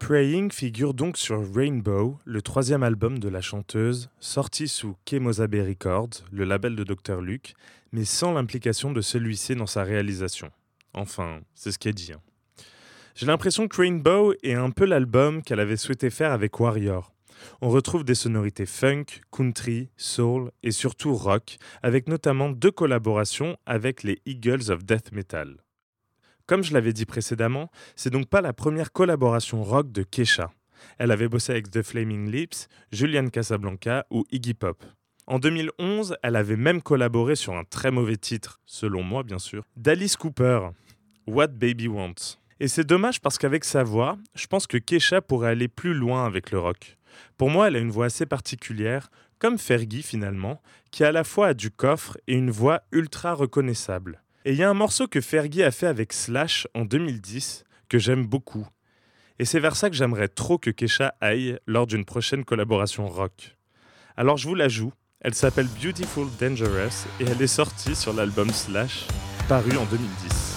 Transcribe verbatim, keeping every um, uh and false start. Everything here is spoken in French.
Praying figure donc sur Rainbow, le troisième album de la chanteuse, sorti sous Kemosabe Records, le label de docteur Luke, mais sans l'implication de celui-ci dans sa réalisation. Enfin, c'est ce qui est dit. hein. J'ai l'impression que Rainbow est un peu l'album qu'elle avait souhaité faire avec Warrior. On retrouve des sonorités funk, country, soul et surtout rock, avec notamment deux collaborations avec les Eagles of Death Metal. Comme je l'avais dit précédemment, c'est donc pas la première collaboration rock de Kesha. Elle avait bossé avec The Flaming Lips, Julian Casablanca ou Iggy Pop. En deux mille onze, elle avait même collaboré sur un très mauvais titre, selon moi bien sûr, d'Alice Cooper, What Baby Wants. Et c'est dommage parce qu'avec sa voix, je pense que Kesha pourrait aller plus loin avec le rock. Pour moi, elle a une voix assez particulière, comme Fergie finalement, qui à la fois a du coffre et une voix ultra reconnaissable. Et il y a un morceau que Fergie a fait avec Slash en deux mille dix, que j'aime beaucoup. Et c'est vers ça que j'aimerais trop que Kesha aille lors d'une prochaine collaboration rock. Alors je vous la joue, elle s'appelle Beautiful Dangerous et elle est sortie sur l'album Slash, paru en deux mille dix.